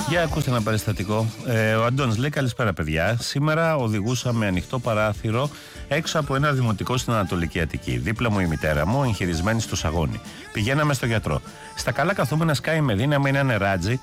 Για ακούστε ένα περιστατικό. Ο Αντώνης λέει: καλησπέρα, παιδιά. Σήμερα οδηγούσα με ανοιχτό παράθυρο έξω από ένα δημοτικό στην Ανατολική Αττική. Δίπλα μου η μητέρα μου, εγχειρισμένη στο σαγόνι. Πηγαίναμε στο γιατρό. Στα καλά καθόμενα σκάει με δύναμη ένα νεράτζι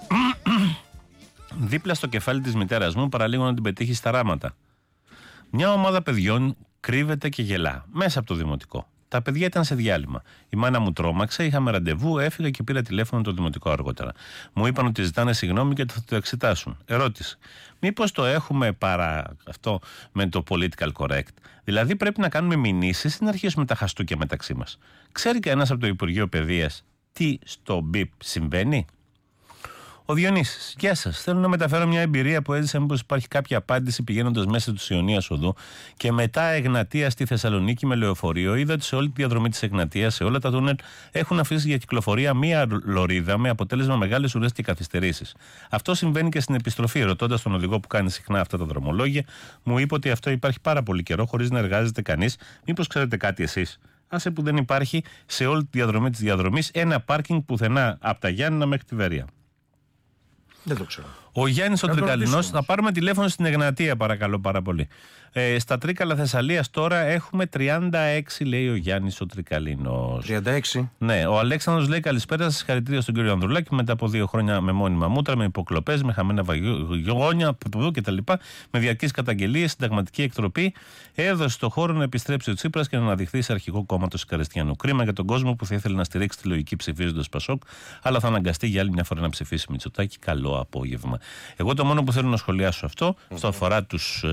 δίπλα στο κεφάλι της μητέρας μου, παραλίγο να την πετύχει στα ράματα. Μια ομάδα παιδιών κρύβεται και γελά μέσα από το δημοτικό. Τα παιδιά ήταν σε διάλειμμα. Η μάνα μου τρόμαξε, είχαμε ραντεβού, έφυγα και πήρα τηλέφωνο το δημοτικό αργότερα. Μου είπαν ότι ζητάνε συγγνώμη και θα το εξετάσουν. Ερώτηση. Μήπως το έχουμε αυτό με το political correct? Δηλαδή πρέπει να κάνουμε μηνύσεις ή να αρχίσουμε τα χαστούκια μεταξύ μας? Ξέρει κανένας από το Υπουργείο Παιδείας τι στο BIP συμβαίνει? Ο Διονύσης, γεια σας. Θέλω να μεταφέρω μια εμπειρία που έζησα. Μήπως υπάρχει κάποια απάντηση πηγαίνοντας μέσα του Ιωνίας Οδού και μετά Εγνατία στη Θεσσαλονίκη με λεωφορείο. Είδα ότι σε όλη τη διαδρομή της Εγνατίας, σε όλα τα τούνελ, έχουν αφήσει για κυκλοφορία μία λωρίδα με αποτέλεσμα μεγάλες ουρές και καθυστερήσεις. Αυτό συμβαίνει και στην επιστροφή. Ρωτώντας τον οδηγό που κάνει συχνά αυτά τα δρομολόγια, μου είπε ότι αυτό υπάρχει πάρα πολύ καιρό χωρίς να εργάζεται κανείς. Μήπως ξέρετε κάτι εσείς? Άσε που δεν υπάρχει σε όλη τη διαδρομή της διαδρομής ένα πάρκινγκ πουθενά από τα Γιάννηνα μέχρι τη Βερία. Δεν το ξέρω. Ο Γιάννης ο Τρικαλινός, θα πάρουμε τηλέφωνο στην Εγνατία, παρακαλώ πάρα πολύ. Στα Τρίκαλα Θεσσαλίας τώρα έχουμε 36, λέει ο Γιάννης ο Τρικαλινός. 36. Ναι, ο Αλέξανδρος λέει: καλησπέρα σας, συγχαρητήρια στον κύριο Ανδρουλάκη. Μετά από 2 χρόνια με μόνιμα μούτρα, με υποκλοπές, με χαμένα βαγόνια κτλ. Με διαρκείς καταγγελίες, συνταγματική εκτροπή, έδωσε το χώρο να επιστρέψει ο Τσίπρας και να αναδειχθεί σε αρχηγό κόμμα του Σικαριστιανού. Κρίμα για τον κόσμο που θα ήθελε να στηρίξει τη λογική ψηφίζοντας Πασόκ, αλλά θα αναγκαστεί για άλλη μια φορά να ψηφίσει Μητσοτάκη. Καλό απόγευμα. Εγώ το μόνο που θέλω να σχολιάσω αυτό αφορά τους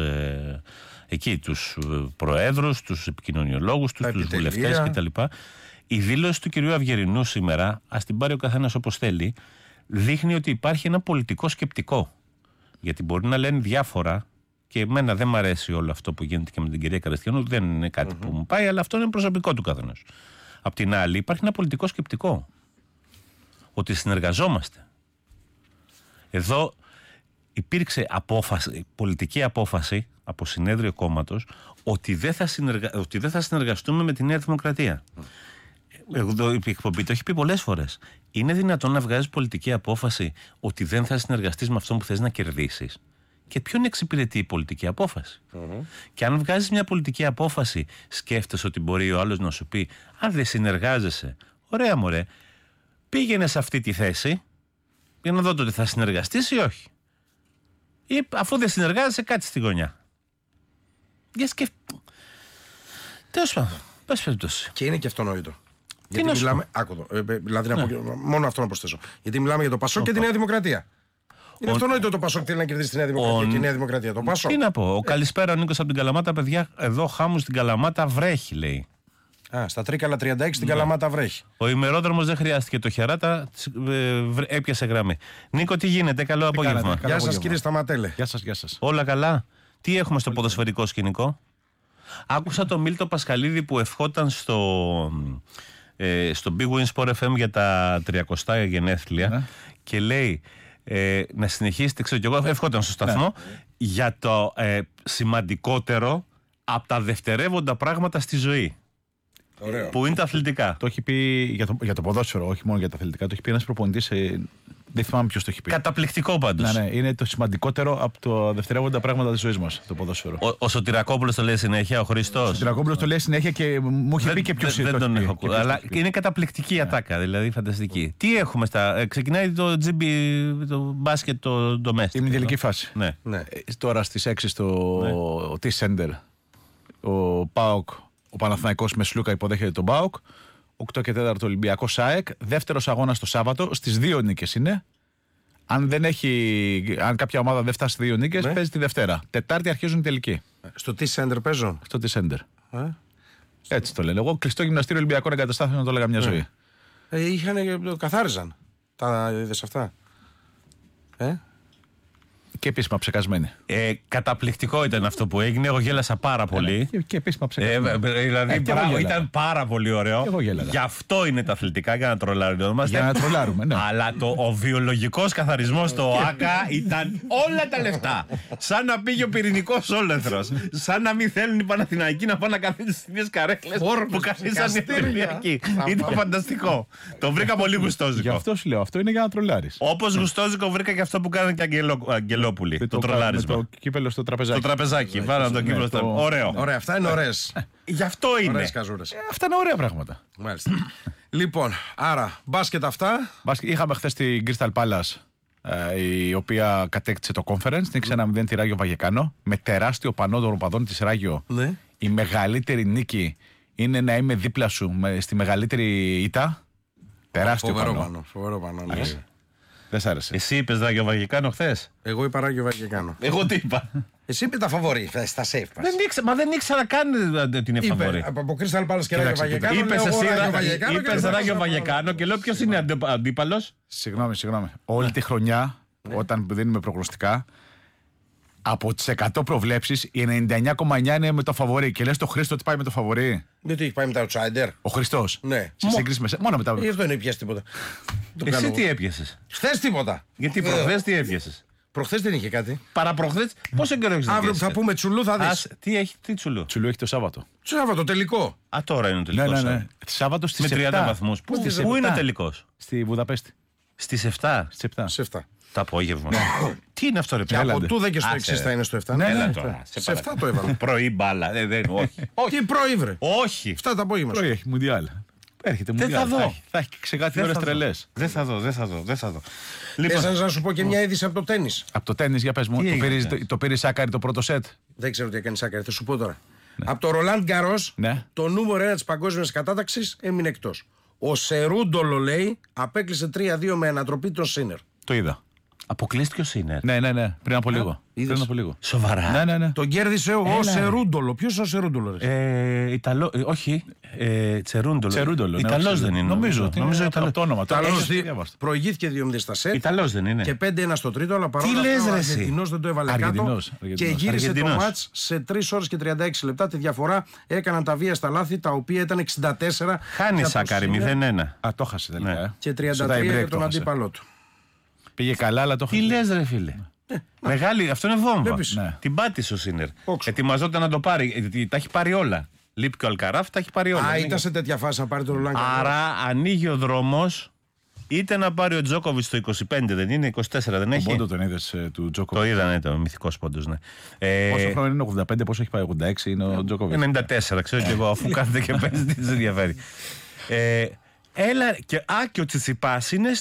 προέδρους, τους επικοινωνιολόγους, τους βουλευτές κτλ. Η δήλωση του κυρίου Αυγερινού σήμερα, ας την πάρει ο καθένας όπως θέλει, δείχνει ότι υπάρχει ένα πολιτικό σκεπτικό. Γιατί μπορεί να λένε διάφορα και εμένα δεν μ' αρέσει όλο αυτό που γίνεται και με την κυρία Καριστιανού, δεν είναι κάτι που μου πάει, αλλά αυτό είναι προσωπικό του καθενός. Απ' την άλλη, υπάρχει ένα πολιτικό σκεπτικό. Ότι συνεργαζόμαστε. Εδώ υπήρξε πολιτική απόφαση από συνέδριο κόμματος ότι δεν θα συνεργαστούμε με τη Νέα Δημοκρατία. Εδώ η εκπομπή το έχει πει πολλές φορές. Είναι δυνατόν να βγάζεις πολιτική απόφαση ότι δεν θα συνεργαστείς με αυτόν που θες να κερδίσεις? Και ποιον εξυπηρετεί η πολιτική απόφαση? Και αν βγάζεις μια πολιτική απόφαση, σκέφτεσαι ότι μπορεί ο άλλος να σου πει: αν δεν συνεργάζεσαι, ωραία μωρέ, πήγαινε σε αυτή τη θέση για να δω ότι θα συνεργαστείς ή όχι. Ή αφού δεν συνεργάζεσαι, κάτσε στη γωνιά. Για τέλος πάντων, πες περιπτώσει. Και είναι και αυτονόητο. Γιατί μιλάμε. Δηλαδή, μόνο αυτό να προσθέσω. Γιατί μιλάμε για το Πασόκ και τη Νέα Δημοκρατία. Είναι αυτονόητο το Πασόκ θέλει να κερδίσει τη Νέα Δημοκρατία και η Νέα Δημοκρατία. Το Πασόκ. Τι να πω. Καλησπέρα, ο Νίκος από την Καλαμάτα. Παιδιά, εδώ χάμου στην Καλαμάτα βρέχει, λέει. Στα Τρίκαλα 36 στην Καλαμάτα βρέχει. Ο ημερόδρομος δεν χρειάστηκε. Το Χεράτα έπιασε γραμμή. Νίκο, τι γίνεται? Καλό απόγευμα. Γεια σας, κύριε Σταματέλε. Γεια σας. Όλα καλά. Τι έχουμε στο ποδοσφαιρικό σκηνικό? Άκουσα τον Μίλτο Πασχαλίδη που ευχόταν στο Big Win Sport FM για τα 300 γενέθλια και λέει να συνεχίσετε, ξέρω κι εγώ, ευχόταν στο σταθμό για το σημαντικότερο από τα δευτερεύοντα πράγματα στη ζωή. Ωραίο. Που είναι τα αθλητικά. Το έχει πει για το ποδόσφαιρο, όχι μόνο για τα αθλητικά. Το έχει πει ένας προπονητής. Δεν θυμάμαι ποιος το έχει πει. Καταπληκτικό πάντως. Ναι, είναι το σημαντικότερο από τα δευτερεύοντα πράγματα της ζωής μας, το ποδόσφαιρο. Ο Σωτηρακόπουλος το λέει συνέχεια, ο Χριστός. Ο Σωτηρακόπουλος το λέει συνέχεια και μου είχε πει και ποιος είναι. Δεν τον έχω ακούσει. Αλλά είναι καταπληκτική η ατάκα, δηλαδή φανταστική. Τι έχουμε ξεκινάει το GB, το μπάσκετ, το domestic. Είναι η τελική φάση. Ναι. Τώρα στις 6 στο T-Center ο ΠΑΟΚ. Ο Παναθηναϊκός με Σλούκα υποδέχεται τον ΠΑΟΚ. 8 και 4 Ολυμπιακός ΑΕΚ. Δεύτερος αγώνας το Σάββατο. Στις 2 νίκες είναι. Αν κάποια ομάδα δεν φτάσει 2 νίκες, παίζει τη Δευτέρα. Τετάρτη αρχίζουν οι τελικοί. Στο T-Center παίζω. Στο T-Center. Έτσι το λένε. Εγώ κλειστό γυμναστήριο Ολυμπιακών εγκαταστάθμιο να το έλεγα μια ζωή. Καθάριζαν. Τα είδες αυτά? Και επίσημα ψεκασμένη. Καταπληκτικό ήταν αυτό που έγινε. Εγώ γέλασα πάρα πολύ. Και επίσημα ψεκασμένη. Δηλαδή ήταν πάρα πολύ ωραίο. Γι' αυτό είναι τα αθλητικά, για να τρολάρουμε. Για να τρολάρουμε, ναι. Αλλά ο βιολογικός καθαρισμός στο ΆΚΑ ήταν όλα τα λεφτά. Σαν να πήγε ο πυρηνικός όλεθρος. Σαν να μην θέλουν οι Παναθηναϊκοί να πάνε να καθίσουν στις ίδιες καρέκλες που καθίσαν οι Ολυμπιακοί. Ήταν φανταστικό. Το βρήκα πολύ γουστόζικο. Γι' αυτό σου λέω, αυτό είναι για να τρολάρεις. Όπως γουστόζικο βρήκα και αυτό που κάνανε και Αγγελόπουλοι. Το τρολάρισμα. Το κύπελο στο τραπεζάκι. Το τραπεζάκι. Βάλαμε το κύπελο στο. Ωραίο. Ωραία, αυτά είναι ωραίες. Γι' αυτό είναι. Ωραίες καζούρες. Αυτά είναι ωραία πράγματα. Μάλιστα. Λοιπόν, άρα, μπάσκετ αυτά. Είχαμε χθες την Crystal Palace, η οποία κατέκτησε το conference. Νίκησε 1-0 τη Ράγιο Βαγεκάνο με τεράστιο πανό των οπαδών της Ράγιο. Ναι. Η μεγαλύτερη νίκη είναι να είμαι δίπλα σου στη μεγαλύτερη ήττα. Τεράστιο πανό. Φοβερό πανό. Ναι. Δεν σ' άρεσε. Εσύ είπες Ράγιο Βαγεκάνο χθες? Εγώ είπα Ράγιο Βαγεκάνο. Εγώ τι είπα? Εσύ είπε τα φαβορί, στα safe μας. Μα δεν ήξερα καν την εφαβορή. Από Crystal Palace και Ράγιο Βαγεκάνο. Είπες Ράγιο Βαγεκάνο και λέω ποιος είναι αντίπαλος. Συγγνώμη. Όλη τη χρονιά, όταν δίνουμε προγνωστικά, από τις 100 προβλέψεις, οι 99,9 είναι με το φαβορί. Και λες το Χρήστο ότι πάει με το φαβορί. Γιατί έχει πάει με τα outsider. Ο Χριστός. Ναι. Σε σύγκριση με μόνο με τα. Γι' αυτό δεν έπιασε τίποτα. Εσύ τι έπιασες? Χθες τίποτα. Γιατί προχθές τι έπιασες? Προχθές δεν είχε κάτι. Παραπροχθές πόσο καιρό έχεις? Αύριο που θα πούμε τσουλού θα δεις. Τι τσουλού? Τσουλού έχει το Σάββατο. Σάββατο τελικό. Τώρα είναι ο τελικός. Ναι. Σάββατο στις με 30 7. βαθμούς. Πού είναι ο τελικός? Στη Βουδαπέστη. Στις 7. Στις 7. Το απόγευμα. Τι είναι αυτό ρε παιδιά? Από τούδε και στο εξή θα είναι στο 7. Ναι, σε 7 το έβαλα. Πρωί μπάλα. Όχι. Τι πρωί βρε? Όχι. 7 το απόγευμα. Πρωί έχει Μουντιάλ. Έρχεται Μουντιάλ. Δεν θα δω. Θα έχει σε κάτι ώρες τρελές. Δεν θα δω. Λοιπόν, να σου πω και μια είδηση από το τένις. Από το τένις, για πες μου. Το πήρε Σάκαρη το πρώτο σετ. Δεν ξέρω τι έκανε Σάκαρη, θα σου πω τώρα. Από το Ρολάντ Γκαρός, το νούμερο 1 της παγκόσμιας κατάταξης έμεινε εκτός. Ο Σερούντολο, λέει, απέκλεισε 3-2 με ανατροπή τον Σίνερ. Το είδα. Αποκλείστηκε ο Σίνερ. Ναι. Πριν από λίγο. Σοβαρά. Ναι. Τον κέρδισε ο Σερούντολο. Ποιος είναι ο Σερούντολο? Όχι. Τσερούντολο. Ιταλός δεν είναι? Νομίζω Ιταλός. Το όνομα. Προηγήθηκε 2-0 στα σετ. Ιταλός δεν είναι? Και 5-1 στο τρίτο, αλλά παρόλα αυτά ο Αργεντινός δεν το έβαλε κάτω. Και γύρισε το μάτς σε 3 ώρες και 36 λεπτά. Τη διαφορά έκαναν τα βίαστα λάθη, τα οποία ήταν 64. Χάνει Σάκαρη 0-1. Το χάσε τελικά. Και 33 για τον αντίπαλό του. Πήγε καλά, αλλά το χάσε. Τι λες ρε φίλε? Μεγάλη, αυτό είναι βόμβα. Την πάτησε ο Σίνερ. Ετοιμαζόταν να το πάρει. Τα έχει πάρει όλα. Λείπει και ο Αλκαράφ, τα έχει πάρει όλα. Ήταν σε τέτοια φάση να πάρει το Ρολάν. Άρα ανοίγει ο δρόμος είτε να πάρει ο Τζόκοβιτς το 25, δεν είναι? 24 δεν έχει? Πόντο τον είδες του Τζόκοβιτς? Το είδανε, το μυθικός πόντος, ναι. Πόσο χρόνο είναι? 85, πόσο έχει πάει? 86 είναι ο Τζόκοβιτς? 94, ξέρω και εγώ, αφού κάθεται και παίζει, τι σε ενδιαφέρει. Έλα, και ο Τσιτσιπάς είναι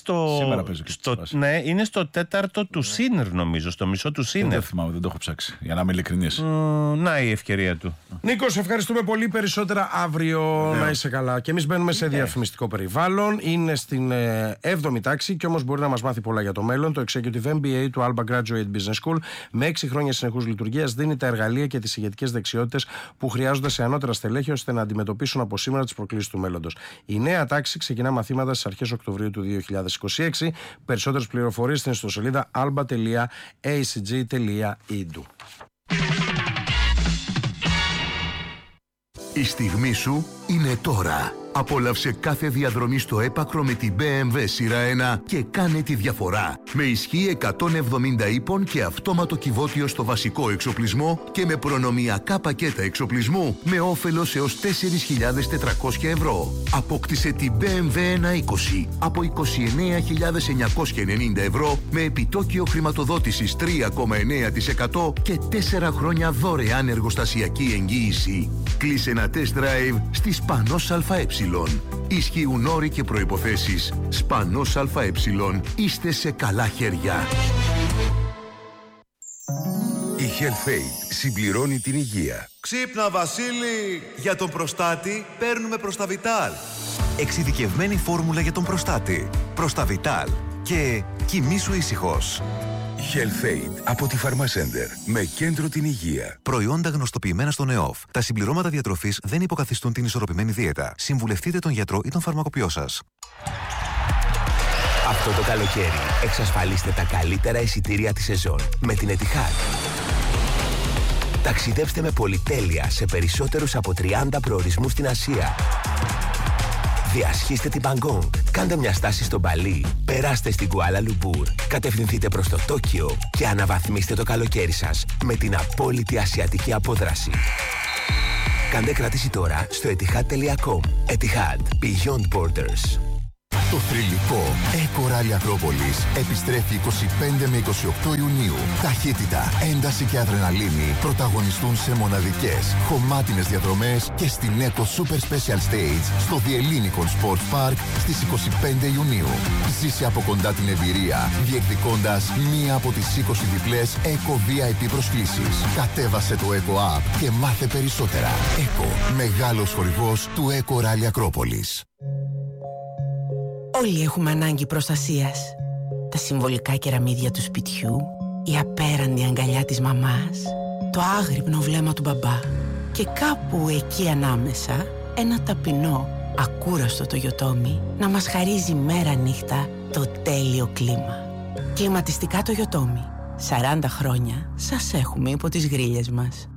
ναι, είναι στο τέταρτο του Σίνερ, νομίζω, στο μισό του Σίνερ. Δεν θυμάμαι, δεν το έχω ψάξει, για να είμαι ειλικρινής. Να η ευκαιρία του. Νίκο, σε ευχαριστούμε πολύ. Περισσότερα αύριο. Να είσαι καλά. Και εμείς μπαίνουμε σε διαφημιστικό περιβάλλον. Είναι στην 7η τάξη και όμως μπορεί να μας μάθει πολλά για το μέλλον. Το Executive MBA του Alba Graduate Business School με 6 χρόνια συνεχούς λειτουργίας δίνει τα εργαλεία και τις ηγετικές δεξιότητες που χρειάζονται σε ανώτερα στελέχη ώστε να αντιμετωπίσουν από σήμερα τις προκλήσεις του μέλλοντος. Η νέα τάξη ξεκινά μαθήματα στις αρχές Οκτωβρίου του 2026. Περισσότερες πληροφορίες στην ιστοσελίδα alba.acg.edu. Η στιγμή σου είναι τώρα. Απόλαυσε κάθε διαδρομή στο έπακρο με την BMW σειρά 1 και κάνε τη διαφορά. Με ισχύ 170 ύπων και αυτόματο κυβότιο στο βασικό εξοπλισμό και με προνομιακά πακέτα εξοπλισμού με όφελος έως 4.400 ευρώ. Απόκτησε την BMW 120 από 29.990 ευρώ με επιτόκιο χρηματοδότησης 3,9% και 4 χρόνια δωρεάν εργοστασιακή εγγύηση. Κλείσε ένα test drive στη Σπανός ΑΕ. Ισχύουν όροι και προϋποθέσεις. Σπανός ΑΕ. Είστε σε καλά χέρια. Η HealthAid συμπληρώνει την υγεία. Ξύπνα Βασίλη! Για τον προστάτη παίρνουμε Προσταβιτάλ. Εξειδικευμένη φόρμουλα για τον προστάτη. Προσταβιτάλ. Και κοιμήσου ήσυχος. HealthAid από τη Pharmacenter με κέντρο την υγεία. Προϊόντα γνωστοποιημένα στον ΕΟΦ. Τα συμπληρώματα διατροφής δεν υποκαθιστούν την ισορροπημένη δίαιτα. Συμβουλευτείτε τον γιατρό ή τον φαρμακοποιό σας. Αυτό το καλοκαίρι εξασφαλίστε τα καλύτερα εισιτήρια της σεζόν με την Etihad. Ταξιδέψτε με πολυτέλεια σε περισσότερους από 30 προορισμούς στην Ασία. Διασχίστε την Μπαγκόγκ, κάντε μια στάση στο Μπαλί, περάστε στην Κουάλα Λουμπούρ, κατευθυνθείτε προς το Τόκιο και αναβαθμίστε το καλοκαίρι σας με την απόλυτη ασιατική απόδραση. Κάντε κράτηση τώρα στο etihad.com. Etihad. Beyond Borders. Το θρυλικό Eco Rally Ακρόπολης επιστρέφει 25 με 28 Ιουνίου. Ταχύτητα, ένταση και αδρεναλίνη πρωταγωνιστούν σε μοναδικές, χωμάτινες διαδρομές και στην Eco Super Special Stage στο The Ellinikon Sports Park στις 25 Ιουνίου. Ζήσε από κοντά την εμπειρία, διεκδικώντας μία από τις 20 διπλές Eco VIP προσκλήσεις. Κατέβασε το Eco App και μάθε περισσότερα. Eco, μεγάλος χορηγός του Eco Rally Ακρόπολης. Όλοι έχουμε ανάγκη προστασίας. Τα συμβολικά κεραμίδια του σπιτιού, η απέραντη αγκαλιά της μαμάς, το άγρυπνο βλέμμα του μπαμπά και κάπου εκεί ανάμεσα ένα ταπεινό, ακούραστο το Yotomi να μας χαρίζει μέρα νύχτα το τέλειο κλίμα. Κλιματιστικά το Yotomi. 40 χρόνια σας έχουμε υπό τις γρίλες μας.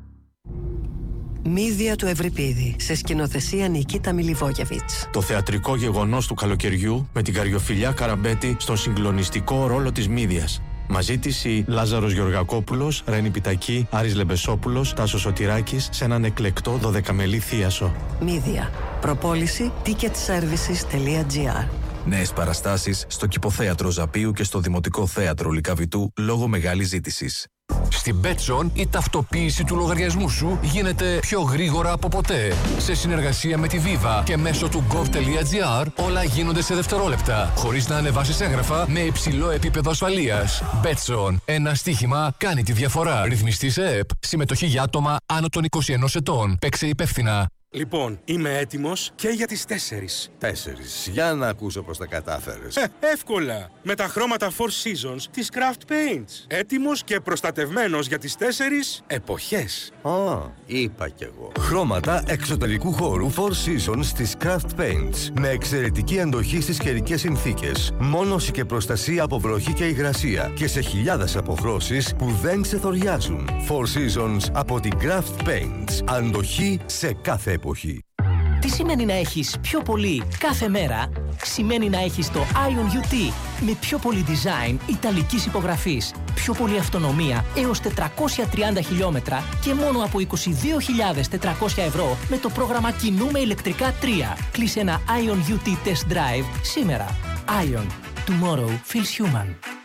Μύδια του Ευρυπίδη, σε σκηνοθεσία Νικίτα Μιλιβόγεβιτς. Το θεατρικό γεγονός του καλοκαιριού με την Καριοφιλιά Καραμπέτη στον συγκλονιστικό ρόλο της Μύδιας. Μαζί της η Λάζαρος Γεωργακόπουλος, Ρένη Πιτακή, Άρης Λεμπεσόπουλος, Τάσος Σωτηράκης σε έναν εκλεκτό 12μελή θίασο. Μύδια. Προπόληση ticketservices.gr. Νέες παραστάσεις στο Κηποθέατρο Ζαπίου και στο Δημοτικό Θέατρο Λυκαβητού λόγω μεγάλης ζήτησης. Στην Betson η ταυτοποίηση του λογαριασμού σου γίνεται πιο γρήγορα από ποτέ. Σε συνεργασία με τη Viva και μέσω του gov.gr όλα γίνονται σε δευτερόλεπτα, χωρίς να ανεβάσεις έγγραφα με υψηλό επίπεδο ασφαλείας. Betson. Ένα στοίχημα κάνει τη διαφορά. Ρυθμιστή σε ΕΠ. Συμμετοχή για άτομα άνω των 21 ετών. Παίξε υπεύθυνα. Λοιπόν, είμαι έτοιμος και για τις 4. 4. Για να ακούσω πώς τα κατάφερες. Εύκολα. Με τα χρώματα Four Seasons της Craft Paints. Έτοιμος και προστατευμένος για τις 4 εποχές. Είπα κι εγώ. Χρώματα εξωτερικού χώρου Four Seasons της Craft Paints. Με εξαιρετική αντοχή στις καιρικές συνθήκες. Μόνωση και προστασία από βροχή και υγρασία. Και σε χιλιάδες αποχρώσεις που δεν ξεθοριάζουν. Four Seasons από την Craft Paints. Αντοχή σε κάθε εποχή. Τι σημαίνει να έχεις πιο πολύ κάθε μέρα? Σημαίνει να έχεις το Ion UT με πιο πολύ design ιταλικής υπογραφής, πιο πολύ αυτονομία έως 430 χιλιόμετρα και μόνο από 22.400 ευρώ με το πρόγραμμα Κινούμε ηλεκτρικά 3. Κλείσε ένα Ion UT Test Drive σήμερα. Ion. Tomorrow feels human.